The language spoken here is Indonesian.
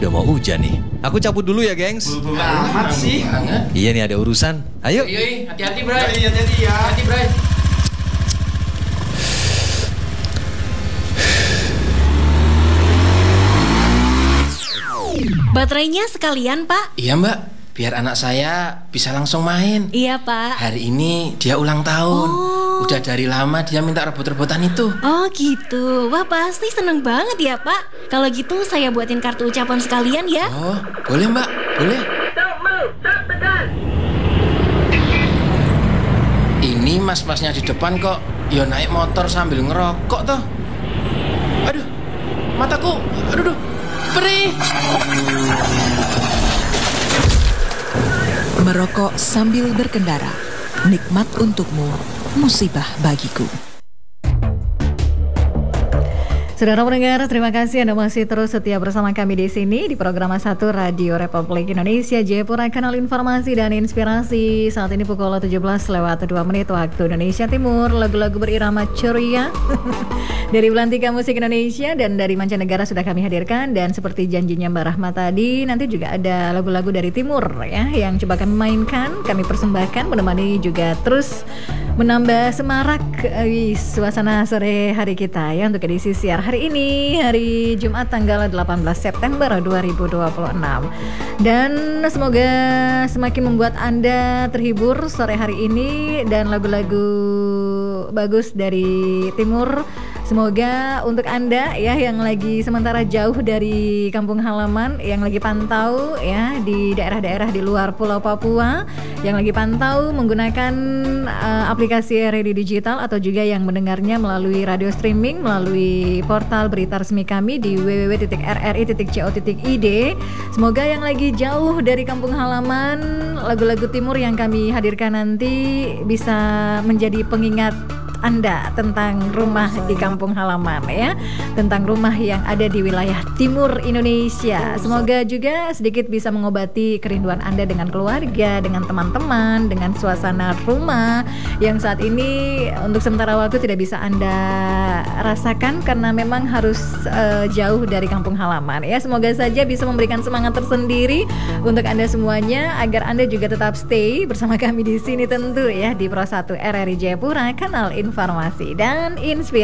udah mau hujan nih. Aku cabut dulu ya, gengs. Amat sih. Iya nih, ada urusan. Ayo. Iya, hati-hati, Bray. Hati-hati ya. Hati, Bray. Baterainya sekalian, Pak. Iya, Mbak. Biar anak saya bisa langsung main. Iya, Pak. Hari ini dia ulang tahun. Udah dari lama dia minta rebut-rebutan itu. Oh gitu. Wah, pasti seneng banget ya, Pak. Kalau gitu saya buatin kartu ucapan sekalian ya. Oh, boleh, Mbak. Boleh. Ini mas-masnya di depan kok ya naik motor sambil ngerokok toh. Aduh, mataku. Aduh, perih. Merokok sambil berkendara, nikmat untukmu, musibah bagiku. Saudara pendengar, terima kasih Anda masih terus setia bersama kami di sini di program 1 Radio Republik Indonesia Jayapura, kanal informasi dan inspirasi. Saat ini pukul 17:02 waktu Indonesia Timur. Lagu-lagu berirama ceria dari Belantika Musik Indonesia dan dari mancanegara sudah kami hadirkan. Dan seperti janjinya Mbak Rahma tadi, nanti juga ada lagu-lagu dari Timur ya yang coba kami mainkan, kami persembahkan, menemani juga terus menambah semarak suasana sore hari kita ya untuk edisi siar hari ini, hari Jumat tanggal 18 September 2026. Dan semoga semakin membuat Anda terhibur sore hari ini dan lagu-lagu bagus dari Timur. Semoga untuk Anda ya yang lagi sementara jauh dari kampung halaman, yang lagi pantau ya di daerah-daerah di luar Pulau Papua, yang lagi pantau menggunakan aplikasi Radio Digital atau juga yang mendengarnya melalui radio streaming, melalui portal berita resmi kami di www.rri.co.id. Semoga yang lagi jauh dari kampung halaman, lagu-lagu Timur yang kami hadirkan nanti bisa menjadi pengingat Anda tentang rumah di kampung halaman ya, tentang rumah yang ada di wilayah timur Indonesia. Semoga juga sedikit bisa mengobati kerinduan Anda dengan keluarga, dengan teman-teman, dengan suasana rumah yang saat ini untuk sementara waktu tidak bisa Anda rasakan karena memang harus jauh dari kampung halaman ya. Semoga saja bisa memberikan semangat tersendiri untuk Anda semuanya agar Anda juga tetap stay bersama kami di sini tentu ya di Pro 1 RRI Jayapura, kanal informasi dan inspirasi.